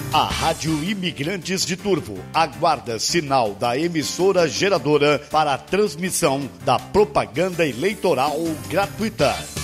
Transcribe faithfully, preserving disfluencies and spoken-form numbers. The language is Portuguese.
A Rádio Imigrantes de Turvo aguarda sinal da emissora geradora para a transmissão da propaganda eleitoral gratuita.